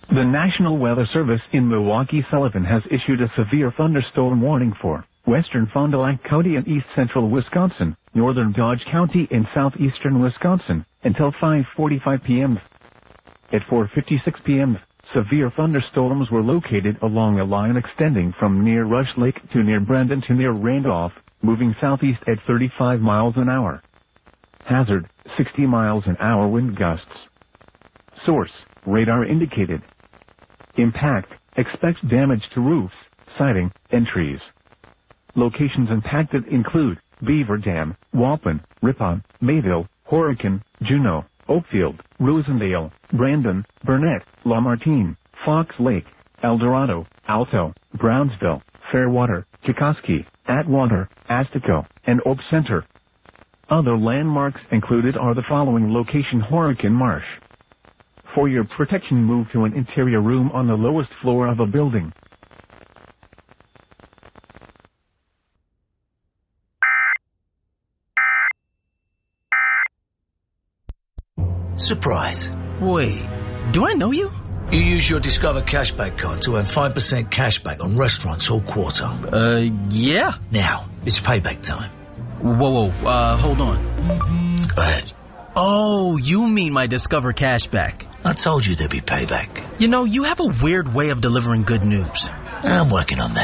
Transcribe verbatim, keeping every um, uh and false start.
The National Weather Service in Milwaukee-Sullivan has issued a severe thunderstorm warning for western Fond du Lac County and east central Wisconsin, northern Dodge County and southeastern Wisconsin, until five forty-five p.m. At four fifty-six p.m., severe thunderstorms were located along a line extending from near Rush Lake to near Brandon to near Randolph, moving southeast at thirty-five miles an hour. Hazard, sixty miles an hour wind gusts. Source, radar indicated. Impact, expects damage to roofs, siding, and trees. Locations impacted include Beaver Dam, Walpen, Ripon, Mayville, Horicon, Juneau, Oakfield, Rosendale, Brandon, Burnett, Lamartine, Fox Lake, El Dorado, Alto, Brownsville, Fairwater, Chikoski, Atwater, Astico, and Oak Center. Other landmarks included are the following location: Horicon Marsh. For your protection, move to an interior room on the lowest floor of a building. Surprise. Wait, do I know you? You use your Discover Cashback card to earn five percent cashback on restaurants all quarter. Uh, yeah. Now, it's payback time. Whoa, whoa, uh, hold on. Go ahead. Oh, you mean my Discover Cashback. I told you there'd be payback. You know, you have a weird way of delivering good news. I'm working on that.